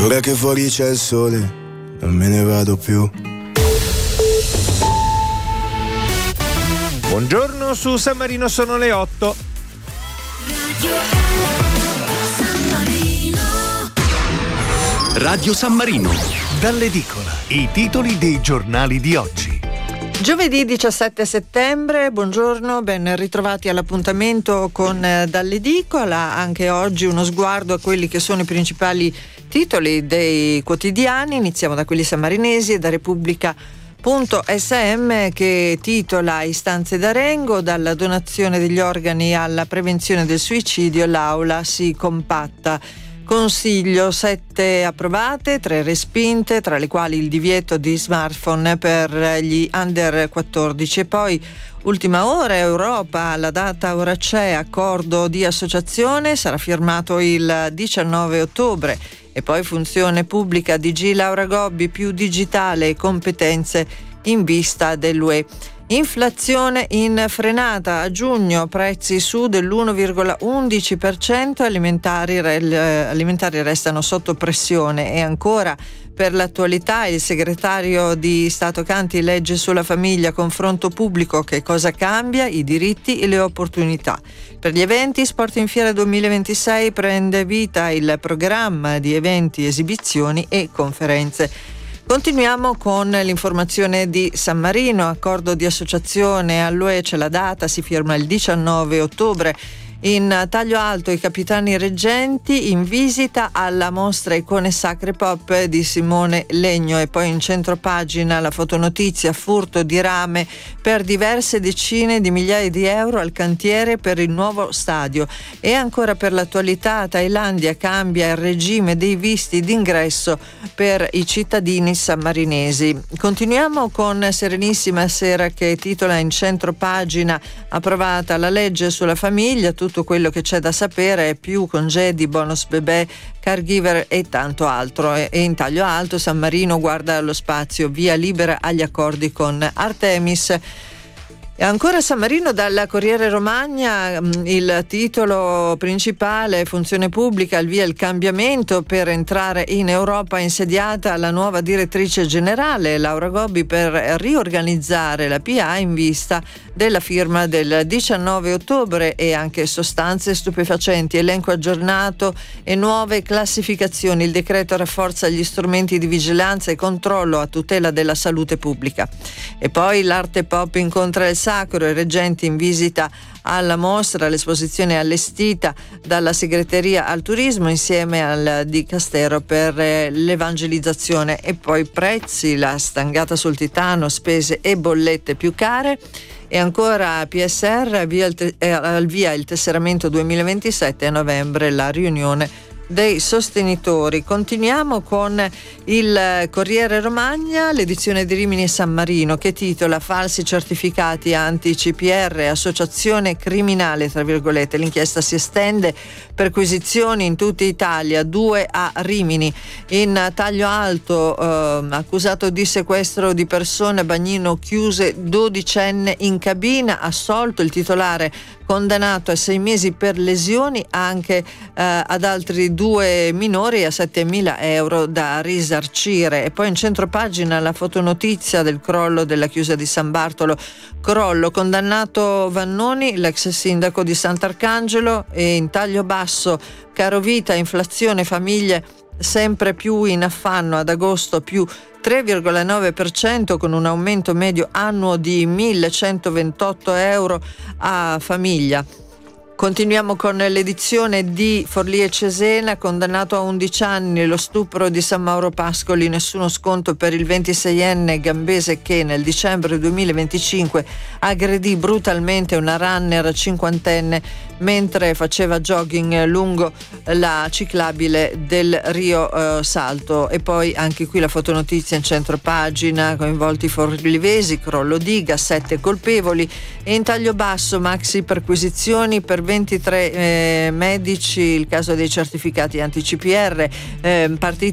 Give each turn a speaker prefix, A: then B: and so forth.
A: ora che fuori c'è il sole, non me ne vado più.
B: Buongiorno, su San Marino sono le 8.
C: Radio San Marino, dall'edicola, i titoli dei giornali di oggi.
D: Giovedì 17 settembre, buongiorno, ben ritrovati all'appuntamento con Dall'Edicola. Anche oggi uno sguardo a quelli che sono i principali titoli dei quotidiani. Iniziamo da quelli sammarinesi e da Repubblica.sm, che titola Istanze d'Arengo, dalla donazione degli organi alla prevenzione del suicidio l'Aula si compatta. Consiglio 7 approvate, 3 respinte, tra le quali il divieto di smartphone per gli under 14. E poi ultima ora, Europa, la data ora c'è, accordo di associazione, sarà firmato il 19 ottobre. E poi funzione pubblica, DG Laura Gobbi, più digitale e competenze in vista dell'UE. Inflazione in frenata, a giugno prezzi su dell'1,11%, alimentari restano sotto pressione. E ancora per l'attualità il segretario di Stato Canti legge sulla famiglia, confronto pubblico, che cosa cambia, i diritti e le opportunità. Per gli eventi, Sport in Fiera 2026 prende vita il programma di eventi, esibizioni e conferenze. Continuiamo con l'informazione di San Marino, accordo di associazione all'UE, c'è la data, si firma il 19 ottobre. In taglio alto i capitani reggenti in visita alla mostra Icone Sacre Pop di Simone Legno. E poi in centropagina la fotonotizia, furto di rame per diverse decine di migliaia di euro al cantiere per il nuovo stadio. E ancora per l'attualità, Thailandia cambia il regime dei visti d'ingresso per i cittadini sammarinesi. Continuiamo con Serenissima Sera, che titola in centropagina approvata la legge sulla famiglia, tutto quello che c'è da sapere, più congedi, bonus bebè, caregiver e tanto altro. E in taglio alto San Marino guarda allo spazio, via libera agli accordi con Artemis. E ancora San Marino dalla Corriere Romagna, il titolo principale, funzione pubblica, al via il cambiamento per entrare in Europa, insediata la nuova direttrice generale Laura Gobbi per riorganizzare la PA in vista della firma del 19 ottobre. E anche sostanze stupefacenti, elenco aggiornato e nuove classificazioni, il decreto rafforza gli strumenti di vigilanza e controllo a tutela della salute pubblica. E poi l'arte pop incontra il sacro, i reggenti in visita alla mostra, l'esposizione allestita dalla segreteria al turismo insieme al Dicastero per l'evangelizzazione. E poi prezzi, la stangata sul titano, spese e bollette più care. E ancora PSR, al via il tesseramento 2027, a novembre la riunione dei sostenitori. Continuiamo con il Corriere Romagna, l'edizione di Rimini e San Marino, che titola falsi certificati anti-CPR, associazione criminale, tra virgolette. L'inchiesta si estende, perquisizioni in tutta Italia, 2 a Rimini. In taglio alto, accusato di sequestro di persone, bagnino chiuse 12enne in cabina, assolto il titolare, condannato a 6 mesi per lesioni, anche ad altri 2 minori a 7.000 euro da risarcire. E poi in centropagina la fotonotizia del crollo della chiusa di San Bartolo. Crollo, condannato Vannoni, l'ex sindaco di Sant'Arcangelo. E in taglio basso, caro vita, inflazione, famiglie sempre più in affanno, ad agosto più 3,9%, con un aumento medio annuo di 1.128 euro a famiglia. Continuiamo con l'edizione di Forlì e Cesena, condannato a 11 anni lo stupro di San Mauro Pascoli, nessuno sconto per il 26enne gambese che nel dicembre 2025 aggredì brutalmente una runner cinquantenne mentre faceva jogging lungo la ciclabile del Rio Salto. E poi anche qui la fotonotizia in centropagina, coinvolti forlivesi, crollo diga, 7 colpevoli. E in taglio basso, maxi perquisizioni per 23 medici, il caso dei certificati anti-CPR, partiti